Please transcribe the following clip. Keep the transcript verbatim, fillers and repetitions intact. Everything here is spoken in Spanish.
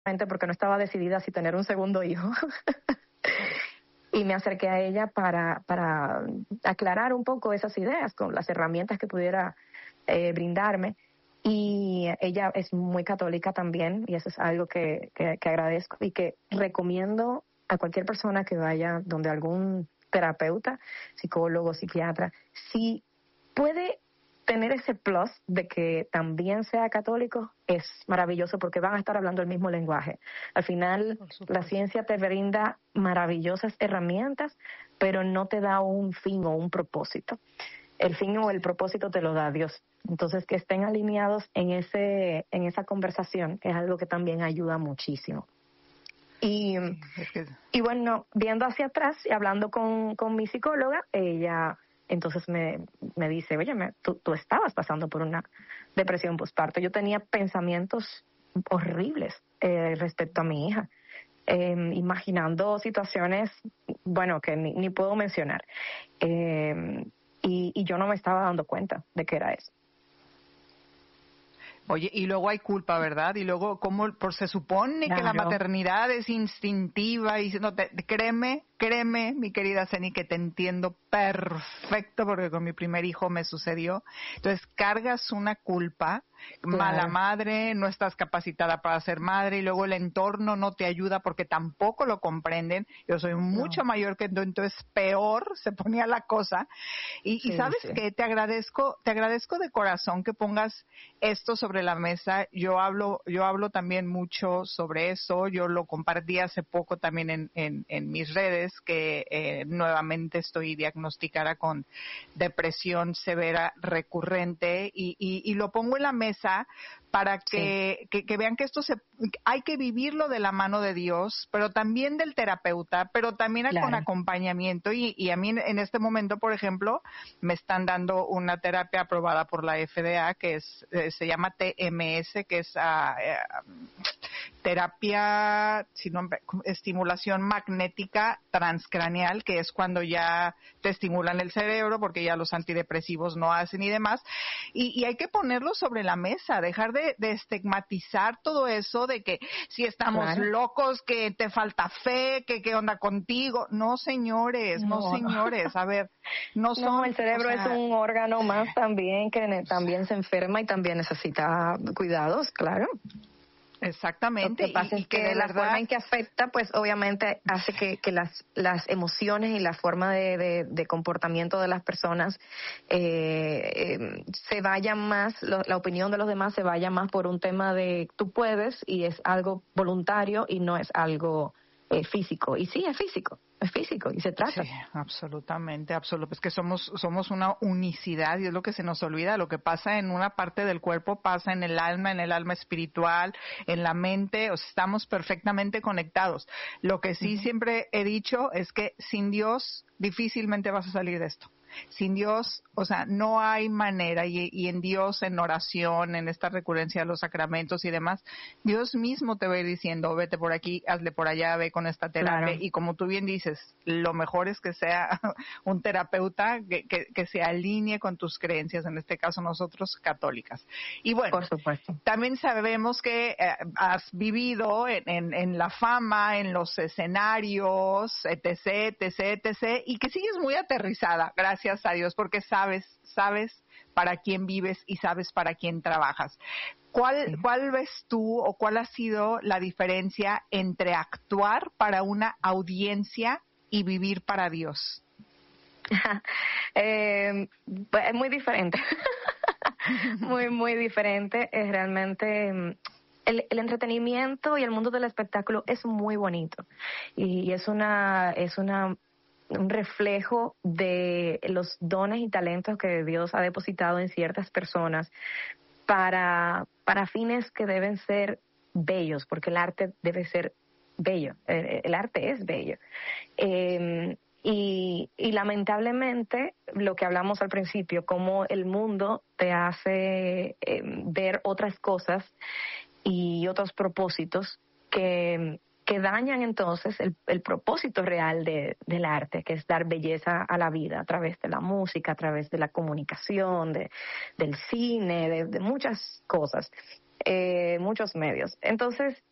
porque no estaba decidida si tener un segundo hijo. Y me acerqué a ella para, para aclarar un poco esas ideas con las herramientas que pudiera eh, brindarme. Y ella es muy católica también, y eso es algo que, que, que agradezco y que recomiendo a cualquier persona que vaya donde algún terapeuta, psicólogo, psiquiatra, si puede tener ese plus de que también sea católico, es maravilloso porque van a estar hablando el mismo lenguaje. Al final, la ciencia te brinda maravillosas herramientas, pero no te da un fin o un propósito. El fin o el propósito te lo da Dios. Entonces, que estén alineados en ese en esa conversación es algo que también ayuda muchísimo. Y, y bueno, viendo hacia atrás y hablando con, con mi psicóloga, ella entonces me, me dice, oye, me, tú, tú estabas pasando por una depresión postparto. Yo tenía pensamientos horribles eh, respecto a mi hija, eh, imaginando situaciones, bueno, que ni, ni puedo mencionar. Eh, y, y yo no me estaba dando cuenta de que era eso. Oye, y luego hay culpa, ¿verdad? Y luego, ¿cómo? Por se supone claro. que la maternidad es instintiva y no te, créeme, créeme, mi querida Zeni, que te entiendo perfecto porque con mi primer hijo me sucedió. Entonces, cargas una culpa, claro. mala madre, no estás capacitada para ser madre y luego el entorno no te ayuda porque tampoco lo comprenden. Yo soy mucho no. mayor que tú, entonces peor se ponía la cosa. Y, sí, y ¿sabes sí. qué? Te agradezco, te agradezco de corazón que pongas esto sobre la mesa. Yo hablo, yo hablo también mucho sobre eso. Yo lo compartí hace poco también en, en, en mis redes que eh, nuevamente estoy diagnosticada con depresión severa recurrente y, y, y lo pongo en la mesa para que, sí. que, que vean que esto se, hay que vivirlo de la mano de Dios, pero también del terapeuta, pero también claro. con acompañamiento y, y a mí en este momento, por ejemplo, me están dando una terapia aprobada por la F D A que es eh, se llama T M S, que es uh, uh, terapia, sino, estimulación magnética transcraneal, que es cuando ya te estimulan el cerebro porque ya los antidepresivos no hacen y demás, y, y hay que ponerlo sobre la mesa, dejar de, de estigmatizar todo eso de que si estamos claro. locos, que te falta fe, que qué onda contigo. No, señores, no, no señores, a ver, no son... No, el cerebro o sea, es un órgano más también que también se enferma y también necesita cuidados, claro. Exactamente. Lo que pasa y, es que, que la verdad... forma en que afecta, pues obviamente hace que, que las las emociones y la forma de, de, de comportamiento de las personas eh, eh, se vaya más, lo, la opinión de los demás se vaya más por un tema de tú puedes y es algo voluntario y no es algo eh, físico. Y sí, es físico. Es físico y se trata. Sí, absolutamente, absolutamente. Es que somos somos una unicidad y es lo que se nos olvida. Lo que pasa en una parte del cuerpo pasa en el alma, en el alma espiritual, en la mente. O sea, estamos perfectamente conectados. Lo que sí uh-huh. siempre he dicho es que sin Dios difícilmente vas a salir de esto. Sin Dios, o sea, no hay manera, y, y en Dios, en oración, en esta recurrencia de los sacramentos y demás, Dios mismo te va a ir diciendo, vete por aquí, hazle por allá, ve con esta terapia, claro. y como tú bien dices, lo mejor es que sea un terapeuta que, que, que se alinee con tus creencias, en este caso nosotros católicas. Y bueno, por supuesto. También sabemos que eh, has vivido en, en, en la fama, en los escenarios, etc, etc, etc, y que sigues muy aterrizada, gracias Gracias a Dios, porque sabes, sabes para quién vives y sabes para quién trabajas. ¿Cuál, sí. ¿Cuál ves tú o cuál ha sido la diferencia entre actuar para una audiencia y vivir para Dios? eh, es muy diferente. muy, muy diferente. Es realmente... El, el entretenimiento y el mundo del espectáculo es muy bonito. Y es una... Es una un reflejo de los dones y talentos que Dios ha depositado en ciertas personas para, para fines que deben ser bellos, porque el arte debe ser bello, el, el arte es bello. Eh, y, y lamentablemente, lo que hablamos al principio, cómo el mundo te hace eh, ver otras cosas y otros propósitos que... que dañan entonces el, el propósito real de, del arte, que es dar belleza a la vida a través de la música, a través de la comunicación, de, del cine, de, de muchas cosas, eh, muchos medios. Entonces,